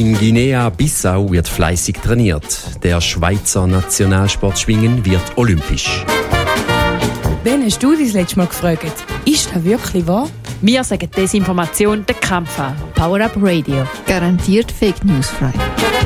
In Guinea-Bissau wird fleissig trainiert. Der Schweizer Nationalsportschwingen wird olympisch. Wen hast du das letzte Mal gefragt? Ist das wirklich wahr? Wir sagen Desinformation den Kampf an. Power Up Radio. Garantiert Fake News frei.